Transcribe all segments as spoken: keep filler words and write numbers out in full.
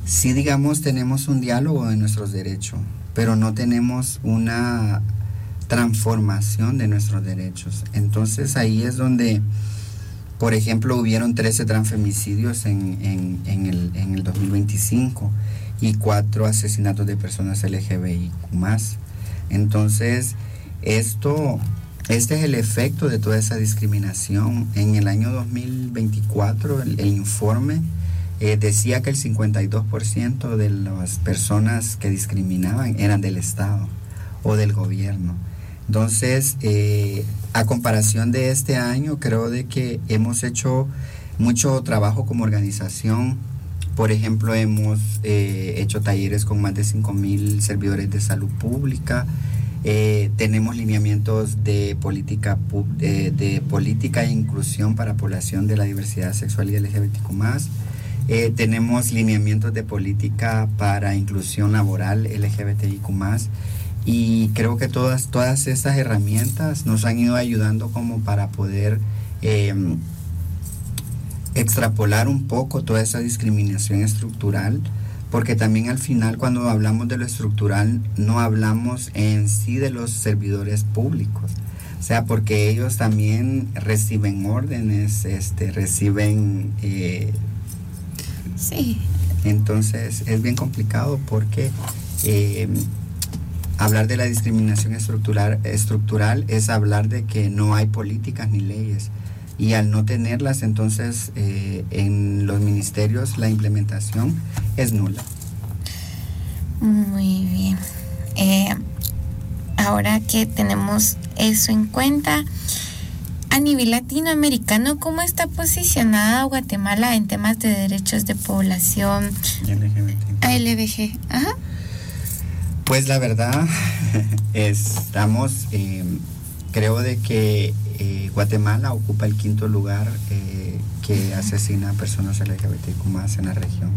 sí, digamos, tenemos un diálogo de nuestros derechos, pero no tenemos una transformación de nuestros derechos. Entonces ahí es donde, por ejemplo, hubieron trece transfemicidios en, en, en, el, en el dos mil veinticinco y cuatro asesinatos de personas L G B T Q más. Entonces, esto, este es el efecto de toda esa discriminación. En el año dos mil veinticuatro, el, el informe eh, decía que el cincuenta y dos por ciento de las personas que discriminaban eran del Estado o del gobierno. Entonces, eh, a comparación de este año, creo de que hemos hecho mucho trabajo como organización. Por ejemplo, hemos eh, hecho talleres con más de cinco mil servidores de salud pública. Eh, tenemos lineamientos de política, de, de política e inclusión para población de la diversidad sexual y L G B T Q más. Eh, tenemos lineamientos de política para inclusión laboral L G B T I Q más. Y creo que todas, todas estas herramientas nos han ido ayudando como para poder eh, extrapolar un poco toda esa discriminación estructural, porque también al final cuando hablamos de lo estructural no hablamos en sí de los servidores públicos, o sea, porque ellos también reciben órdenes, este, reciben... Eh, sí. Entonces es bien complicado porque... Eh, hablar de la discriminación estructural, estructural es hablar de que no hay políticas ni leyes, y al no tenerlas, entonces eh, en los ministerios la implementación es nula. Muy bien. Eh, ahora que tenemos eso en cuenta, a nivel latinoamericano, ¿cómo está posicionada Guatemala en temas de derechos de población L G B T? A L B G? Ajá. Pues la verdad, estamos, eh, creo de que eh, Guatemala ocupa el quinto lugar eh, que asesina a personas L G B T Q más en la región.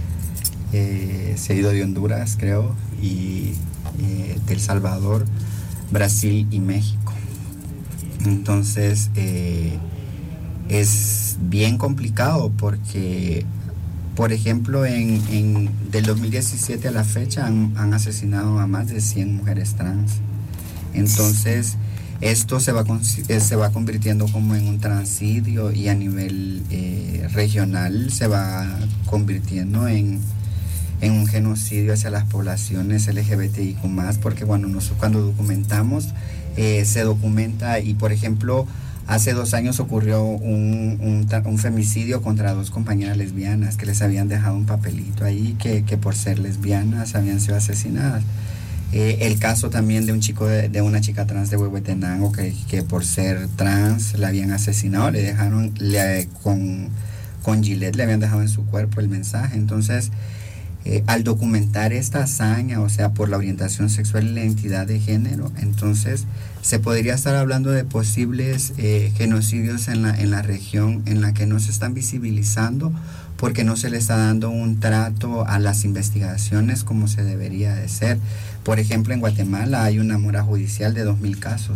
Eh, seguido de Honduras, creo, y eh, de El Salvador, Brasil y México. Entonces, eh, es bien complicado porque... Por ejemplo, en, en, del dos mil diecisiete a la fecha han, han asesinado a más de cien mujeres trans. Entonces, esto se va, se va convirtiendo como en un transicidio, y a nivel eh, regional se va convirtiendo en, en un genocidio hacia las poblaciones L G B T I Q más, porque bueno, nosotros cuando documentamos, eh, se documenta, y por ejemplo, hace dos años ocurrió un, un, un femicidio contra dos compañeras lesbianas que les habían dejado un papelito ahí que, que por ser lesbianas habían sido asesinadas. Eh, el caso también de un chico, de, de una chica trans de Huehuetenango que, que por ser trans la habían asesinado, le dejaron, le, con, con gilet le habían dejado en su cuerpo el mensaje. Entonces, Eh, al documentar esta hazaña, o sea, por la orientación sexual y la identidad de género, entonces se podría estar hablando de posibles eh, genocidios en la, en la región, en la que no se están visibilizando porque no se le está dando un trato a las investigaciones como se debería de ser. Por ejemplo, en Guatemala hay una mora judicial de dos mil casos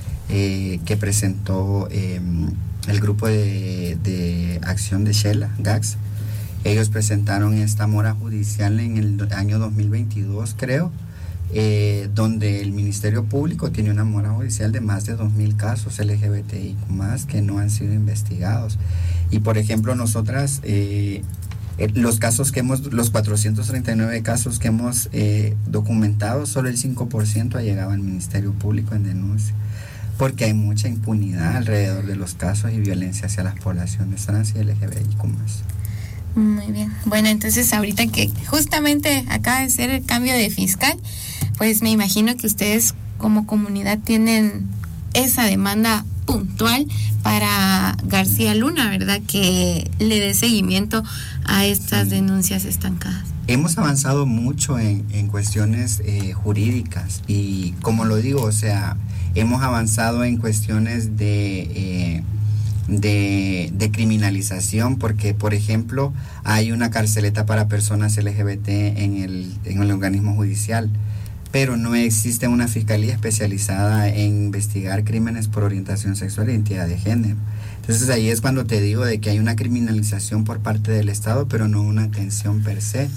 eh, que presentó eh, el grupo de, de acción de Shela, GAX. Ellos presentaron esta mora judicial en el año dos mil veintidós, creo, eh, donde el Ministerio Público tiene una mora judicial de más de dos mil casos L G B T I Q más que no han sido investigados. Y por ejemplo, nosotras, eh, eh, los casos que hemos, los cuatrocientos treinta y nueve casos que hemos eh, documentado, solo el cinco por ciento ha llegado al Ministerio Público en denuncia, porque hay mucha impunidad alrededor de los casos y violencia hacia las poblaciones trans y L G B T I Q más. Muy bien. Bueno, entonces ahorita que justamente acaba de ser el cambio de fiscal, pues me imagino que ustedes como comunidad tienen esa demanda puntual para García Luna, ¿verdad? Que le dé seguimiento a estas sí. denuncias estancadas. Hemos avanzado mucho en, en cuestiones eh, jurídicas, y como lo digo, o sea, hemos avanzado en cuestiones de... Eh, De, de criminalización, porque por ejemplo hay una carceleta para personas L G B T en el, en el organismo judicial, pero no existe una fiscalía especializada en investigar crímenes por orientación sexual e identidad de género. Entonces ahí es cuando te digo de que hay una criminalización por parte del Estado, pero no una atención per se.